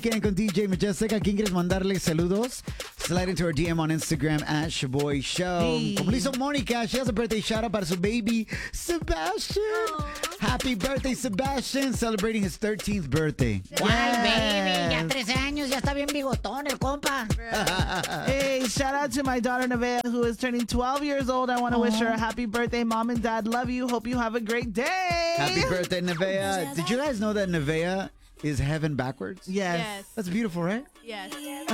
Weekend con DJ Majestic. ¿A quién quieres mandarle saludos? Slide into our DM on Instagram at Shaboy Show. Hey. Como lo hizo Mónica, she has a birthday shout out para su baby, Sebastian. Happy birthday, Sebastian. Celebrating his 13th birthday. Ay, baby, ya 13 años, ya está bien bigotón el compa. Hey, shout out to my daughter Nevaeh, who is turning 12 years old. I want to wish her a happy birthday. Mom and Dad love you. Hope you have a great day. Happy birthday, Nevaeh. Did you guys know that Nevaeh is heaven backwards? Yes. That's beautiful, right? Yes.